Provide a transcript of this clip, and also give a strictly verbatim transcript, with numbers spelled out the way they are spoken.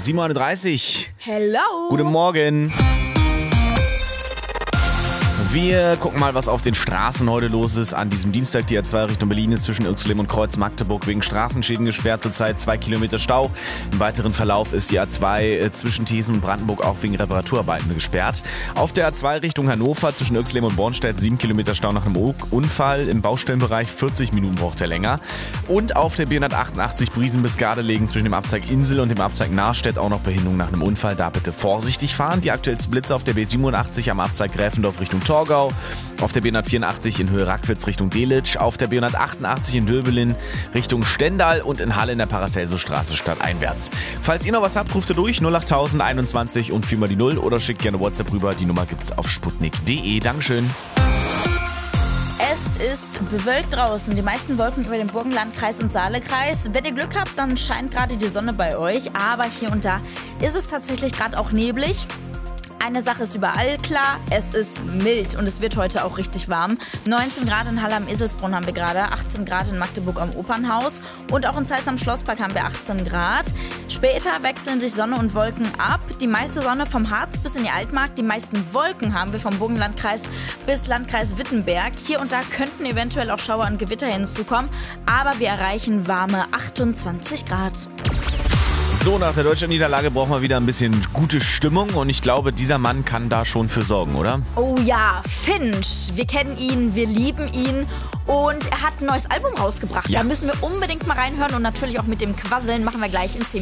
sieben Uhr dreißig. Hello. Guten Morgen. Wir gucken mal, was auf den Straßen heute los ist. An diesem Dienstag die A zwei Richtung Berlin ist zwischen Yxlem und Kreuz Magdeburg wegen Straßenschäden gesperrt. Zurzeit zwei Kilometer Stau. Im weiteren Verlauf ist die A zwei zwischen Thesen und Brandenburg auch wegen Reparaturarbeiten gesperrt. Auf der A zwei Richtung Hannover zwischen Yxlem und Bornstedt sieben Kilometer Stau nach einem Unfall. Im Baustellenbereich vierzig Minuten braucht er länger. Und auf der B hundertachtundachtzig Briesen bis Gardelegen zwischen dem Abzweig Insel und dem Abzweig Nahrstedt auch noch Behinderung nach einem Unfall. Da bitte vorsichtig fahren. Die aktuellsten Blitze auf der B siebenundachtzig am Abzweig Gräfendorf Richtung Torgau. Auf der B hundertvierundachtzig in Höhe Rackwitz Richtung Delitzsch, auf der B hundertachtundachtzig in Döbelin Richtung Stendal und in Halle in der Paracelsus-Straße stadteinwärts. Falls ihr noch was habt, ruft ihr durch null acht null null einundzwanzig und viermal die Null oder schickt gerne WhatsApp rüber. Die Nummer gibt's auf sputnik punkt de. Dankeschön. Es ist bewölkt draußen. Die meisten Wolken über dem Burgenlandkreis und Saalekreis. Wenn ihr Glück habt, dann scheint gerade die Sonne bei euch. Aber hier und da ist es tatsächlich gerade auch neblig. Eine Sache ist überall klar, es ist mild und es wird heute auch richtig warm. neunzehn Grad in Halle am Eselsbrunn haben wir gerade, achtzehn Grad in Magdeburg am Opernhaus und auch in Zeitz am Schlosspark haben wir achtzehn Grad. Später wechseln sich Sonne und Wolken ab. Die meiste Sonne vom Harz bis in die Altmark, die meisten Wolken haben wir vom Burgenlandkreis bis Landkreis Wittenberg. Hier und da könnten eventuell auch Schauer und Gewitter hinzukommen, aber wir erreichen warme achtundzwanzig Grad. So, nach der Deutschland-Niederlage brauchen wir wieder ein bisschen gute Stimmung und ich glaube, dieser Mann kann da schon für sorgen, oder? Oh ja, Finch. Wir kennen ihn, wir lieben ihn und er hat ein neues Album rausgebracht. Ja. Da müssen wir unbedingt mal reinhören und natürlich auch mit dem Quasseln machen wir gleich in zehn